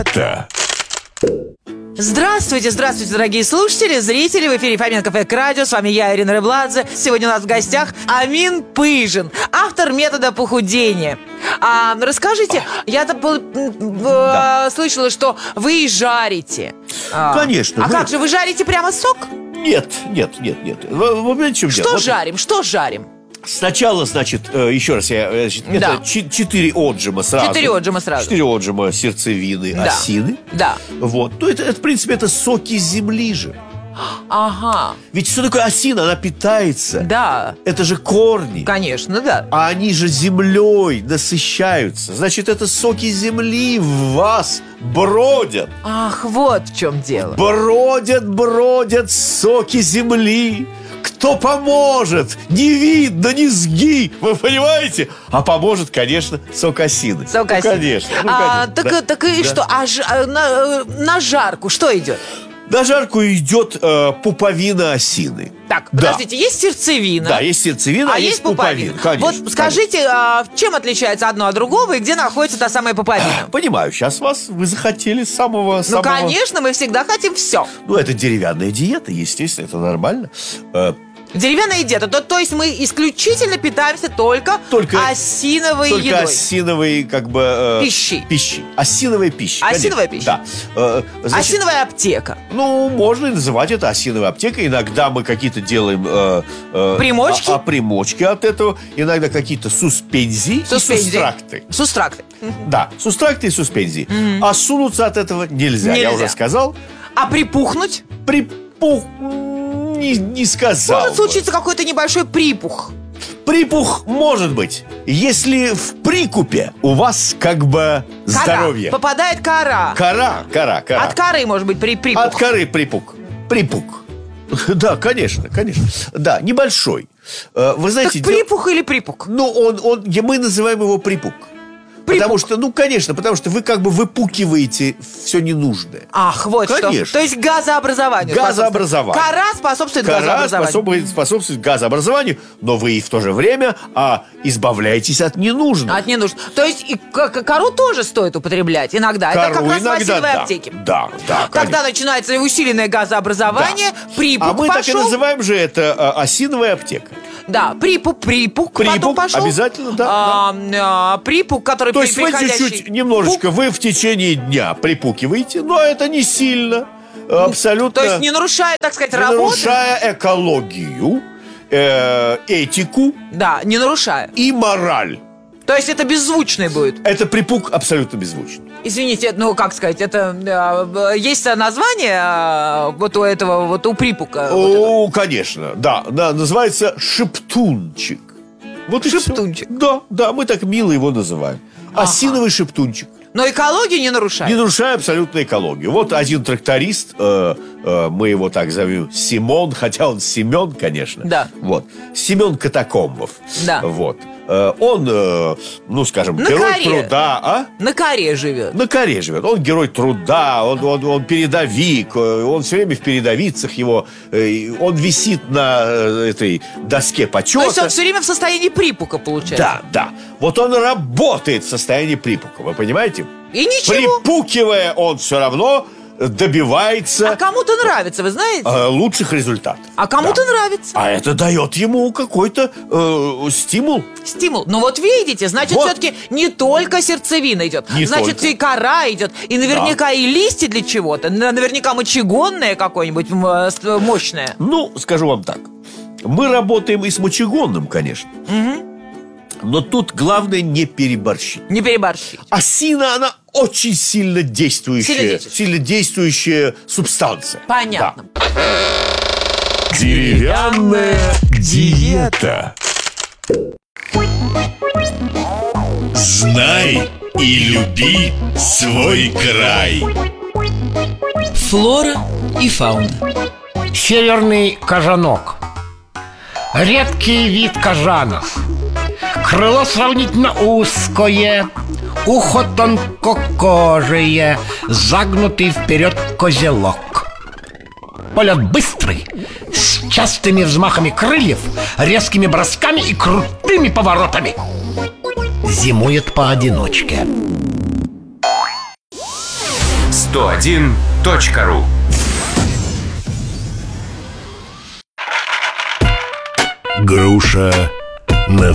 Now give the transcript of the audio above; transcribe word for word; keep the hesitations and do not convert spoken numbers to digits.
Это... Здравствуйте, здравствуйте, дорогие слушатели, зрители. В эфире Фоменко Фэк Радио. С вами я, Ирина Рыбладзе. Сегодня у нас в гостях Амин Пыжин, автор метода похудения. А, расскажите, я-то да. слышала, что вы и жарите. Конечно. А вы... как же, вы жарите прямо сок? Нет, нет, нет, нет. Вы, чем что дело? жарим, вот... что жарим? Сначала, значит, еще раз, я, значит, да. это четыре отжима сразу. Четыре отжима сразу. Четыре отжима сердцевины, да. осины. Да. Вот. Ну, это, это, в принципе, это соки земли же. Ага. Ведь что такое осина? Она питается. Да. Это же корни. Конечно, да. А они же землей насыщаются. Значит, это соки земли в вас бродят. Ах, вот в чем дело. Бродят, бродят соки земли. Кто поможет? Не видно низги, вы понимаете? А поможет, конечно, сок осины. Сок осины. Ну, конечно. Ну, а, конечно. Так, да. так и да. что? А ж, на, на жарку что идет? На жарку идет э, пуповина осины. Так, да. подождите, есть сердцевина. Да, есть сердцевина, а, а есть, есть пуповина. пуповина. Конечно, вот скажите, конечно. чем отличается одно от другого и где находится та самая пуповина? Понимаю, сейчас вас вы захотели самого... Ну, самого... конечно, мы всегда хотим все. Ну, это деревянная диета, естественно, это нормально. Деревянная диета, то, то есть мы исключительно питаемся только, только осиновой только едой. Только осиновой, как бы... Э, пищи. Пищи. Осиновая пища. Осиновая пища. Да. Э, значит, осиновая аптека. Ну, можно и называть это осиновой аптекой. Иногда мы какие-то делаем... Э, э, примочки? А, а примочки от этого. Иногда какие-то суспензии. Суспензии. И сустракты. Сустракты. Да, сустракты и суспензии. Mm-hmm. А сунуться от этого нельзя, нельзя, я уже сказал. А припухнуть? Припух... Не, не сказал. Может случиться какой-то небольшой припух. Припух может быть, если в прикупе у вас как бы кора. Здоровье. Попадает кора. Кора, кора, кора. От коры может быть при, припух. От коры припух. Припух. Да, конечно, конечно. Да, небольшой. Вы знаете, так припух дел... или припух? Ну, он, он, мы называем его припух. Припук. Потому что, ну, конечно, потому что вы как бы выпукиваете все ненужное. Ах, вот конечно. что. То есть газообразование. Газообразование. Кора способствует Кора газообразованию. способствует, способствует газообразованию, но вы и в то же время а, избавляетесь от ненужного. От ненужного. То есть и кору тоже стоит употреблять иногда. Кору это как раз иногда, в осиновой да. аптеке. Да, да. Когда конечно. начинается усиленное газообразование, да. припух А мы пошел. так и называем же это а, осиновая аптека. Да, припух, припух, припух потом пошел. Обязательно, да, а, да. А, припух, который То есть вы чуть-чуть, немножечко, пух. вы в течение дня припукиваете, но это не сильно, абсолютно. То есть не нарушая, так сказать, не работу. нарушая экологию, э, этику. Да, не нарушая. И мораль. То есть это беззвучный будет? Это припук абсолютно беззвучный. Извините, ну как сказать, это э, есть название э, вот у этого, вот у припука? О, вот конечно, да, да, называется шептунчик. Вот шептунчик. Да, да, мы так мило его называем. Ага. Осиновый шептунчик. Но экологию не нарушает? Не нарушая абсолютно экологию. Вот один тракторист, э, э, мы его так зовем Симон, хотя он Семен, конечно. Да. Вот. Семен Катакомбов. Да. Вот. Э, он, э, ну, скажем, на герой коре. труда. А? На коре живет. На коре живет. Он герой труда, он, он, он передовик, он все время в передовицах его, э, он висит на э, этой доске почета. То есть он все время в состоянии припука, получается? Да, да. Вот он работает в состоянии припука, вы понимаете? И ничего. Припукивая, он все равно добивается... А кому-то нравится, вы знаете? Э, лучших результатов. А кому-то да. нравится. А это дает ему какой-то э, стимул. Стимул. Ну вот видите, значит, вот. все-таки не только сердцевина идет. Не значит, только. и кора идет. И наверняка да. и листья для чего-то. Наверняка мочегонное какое-нибудь мощное. Ну, скажу вам так. Мы работаем и с мочегонным, конечно. Угу. Но тут главное не переборщить. Не переборщить. Осина, она очень сильно действующая, сильно, сильно действующая субстанция. Понятно. Да. Деревянная диета. Знай и люби свой край. Флора и фауна. Северный кажанок. Редкий вид кажанов. Крыло сравнительно узкое, ухо тонкокожее, загнутый вперед козелок. Полет быстрый, с частыми взмахами крыльев, резкими бросками и крутыми поворотами. Зимует поодиночке. сто один точка ру. Груша на